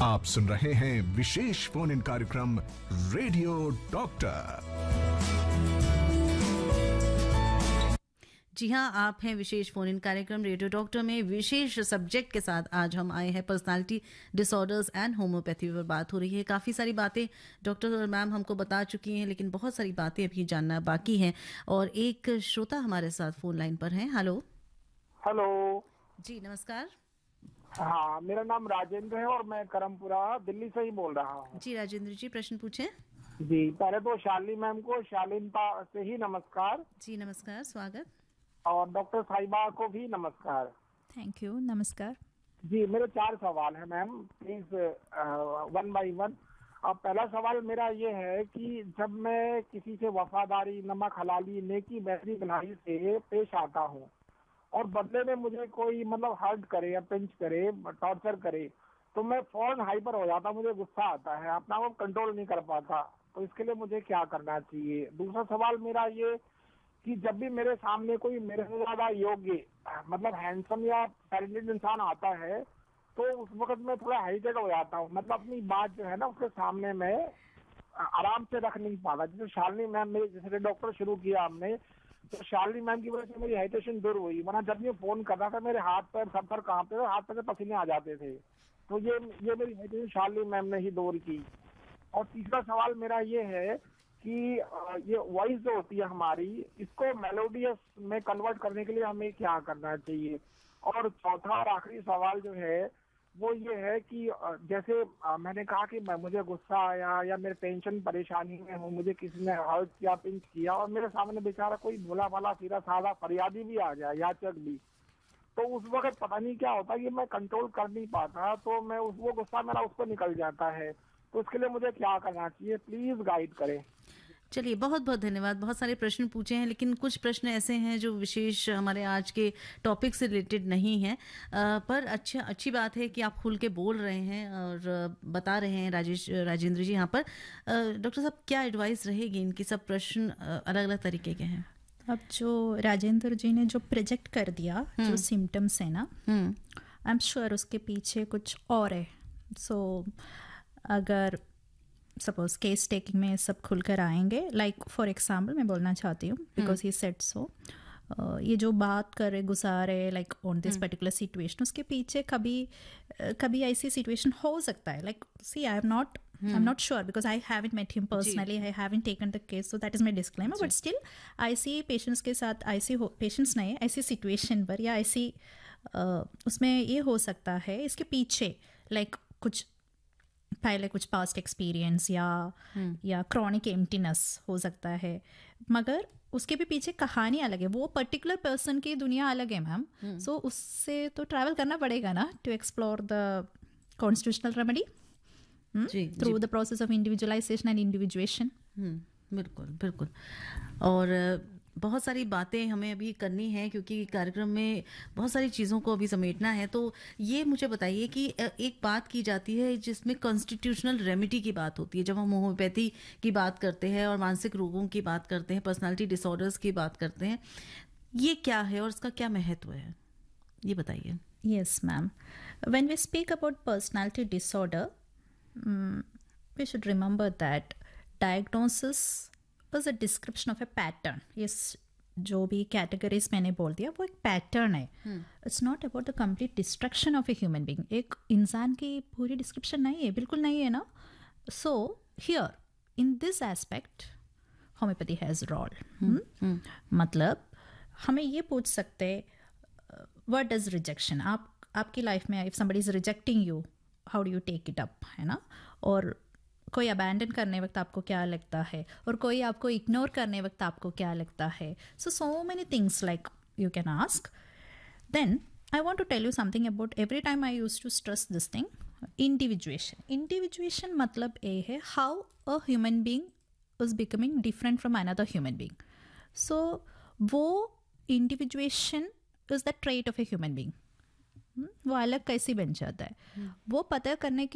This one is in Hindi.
आप सुन रहे हैं विशेष फोन इन कार्यक्रम रेडियो डॉक्टर। जी हाँ, आप हैं विशेष फोन इन कार्यक्रम रेडियो डॉक्टर में विशेष सब्जेक्ट के साथ। आज हम आए हैं पर्सनालिटी डिसऑर्डर्स एंड होम्योपैथी पर बात हो रही है। काफ़ी सारी बातें डॉक्टर और मैम हमको बता चुकी हैं, लेकिन बहुत सारी बातें अभी जानना बाकी हैं। और एक श्रोता हमारे साथ फोन लाइन पर हैं। हेलो। हेलो जी नमस्कार। हाँ, मेरा नाम राजेंद्र है और मैं करमपुरा दिल्ली से ही बोल रहा हूँ। जी राजेंद्र जी, प्रश्न पूछें। जी, पहले तो शालिनी मैम को शालीनता से ही नमस्कार जी नमस्कार, स्वागत। और डॉक्टर साहिबा को भी नमस्कार। थैंक यू, नमस्कार। जी, मेरे 4 सवाल हैं ma'am, please one by one. अब पहला सवाल मेरा ये है कि जब मैं किसी से वफादारी, नमक हलाली, नेकी, बहरी भलाई से पेश आता हूँ और बदले में मुझे कोई मतलब हर्ट करे या पिंच करे, टॉर्चर करे, तो मैं फौरन हाइपर हो जाता, मुझे गुस्सा आता है, अपना को कंट्रोल नहीं कर पाता। तो इसके लिए मुझे क्या करना चाहिए? दूसरा सवाल मेरा ये कि जब भी मेरे सामने कोई मेरे से ज्यादा योग्य मतलब हैंडसम या टैलेंटेड इंसान आता है तो उस वक्त मैं थोड़ा हेजिटेट हो जाता हूँ, मतलब अपनी बात जो है ना उसके सामने मैं आराम से रख नहीं पाता। जैसे शालिनी मैम, मेरे जैसे डॉक्टर शुरू किया हमने, तो शालिनी मैम की वजह से मेरी हेजिटेशन दूर हुई, वरना जब ये फोन कर रहा था मेरे हाथ पैर सब कांपते थे, हाथ पैर से पसीने आ जाते थे। तो ये मेरी हेजिटेशन शालिनी मैम ने ही दूर की। और तीसरा सवाल मेरा ये है कि ये वॉइस जो होती है हमारी, इसको मेलोडियस में कन्वर्ट करने के लिए हमें क्या करना चाहिए? और चौथा और आखिरी सवाल जो है वो ये है कि जैसे मैंने कहा कि मुझे गुस्सा आया या मेरे टेंशन परेशानी में हूँ, मुझे किसी ने हर्ट किया, पिंच किया और मेरे सामने बेचारा कोई भोला भाला सीधा साधा फरियादी भी आ जाए, याचक भी, तो उस वक्त पता नहीं क्या होता है कि मैं कंट्रोल कर नहीं पाता, तो मैं वो गुस्सा मेरा उस पर निकल जाता है। तो उसके लिए मुझे क्या करना चाहिए? प्लीज गाइड करें। चलिए, बहुत बहुत धन्यवाद। बहुत सारे प्रश्न पूछे हैं, लेकिन कुछ प्रश्न ऐसे हैं जो विशेष हमारे आज के टॉपिक से रिलेटेड नहीं हैं, पर अच्छी बात है कि आप खुल के बोल रहे हैं और बता रहे हैं राजेंद्र जी यहाँ पर। डॉक्टर साहब, क्या एडवाइस रहेगी? इनकी सब प्रश्न अलग अलग तरीके के हैं। अब जो राजेंद्र जी ने जो प्रोजेक्ट कर दिया, जो सिम्टम्स है ना, आई एम श्योर उसके पीछे कुछ और है। सो अगर सपोज केस टेकिंग में सब खुलकर आएंगे, लाइक फॉर एग्जाम्पल मैं बोलना चाहती हूँ, बिकॉज ही सेड सो, ये जो बात कर रहे, गुस्सा रहे like on this particular situation, उसके पीछे कभी ऐसी सिचुएशन हो सकता है, like C I am not sure because I haven't met him personally, I haven't taken the case, so that is my disclaimer, but still I see patients के साथ ऐसी patients नहीं, ऐसी situation पर या ऐसी उसमें ये हो सकता है इसके पीछे लाइक कुछ पहले कुछ पास्ट एक्सपीरियंस या क्रॉनिक एम्प्टीनेस हो सकता है, मगर उसके भी पीछे कहानी अलग है, वो पर्टिकुलर पर्सन की दुनिया अलग है मैम। सो उससे तो ट्रैवल करना पड़ेगा ना to explore the constitutional remedy through the process of individualisation and individuation. बिल्कुल बिल्कुल। और बहुत सारी बातें हमें अभी करनी है, क्योंकि कार्यक्रम में बहुत सारी चीज़ों को अभी समेटना है। तो ये मुझे बताइए कि एक बात की जाती है जिसमें कॉन्स्टिट्यूशनल रेमेडी की बात होती है, जब हम होम्योपैथी की बात करते हैं और मानसिक रोगों की बात करते हैं, पर्सनालिटी डिसऑर्डर्स की बात करते हैं, ये क्या है और इसका क्या महत्व है, ये बताइए। Yes ma'am, when we speak about personality disorder, we should remember that diagnosis is a description of A pattern. इस जो भी कैटेगरीज मैंने बोल दिया वो एक पैटर्न है। It's not about the complete destruction of a human being. एक इंसान की पूरी डिस्क्रिप्शन नहीं है, बिल्कुल नहीं है ना। So here in this aspect homeopathy has role. मतलब हमें ये पूछ सकते व्हाट डज रिजेक्शन, आपकी लाइफ में if somebody is rejecting you, how do you take it up, है ना। और कोई अबैंडन करने वक्त आपको क्या लगता है, और कोई आपको इग्नोर करने वक्त आपको क्या लगता है। So many things like you can ask. Then I want to tell you something about, every time I use to stress this thing, individuation मतलब ये है how a human being is becoming different from another human being. सो वो individuation is the trait of a human being. वो अलग कैसे बन जाता है, वो पता करने की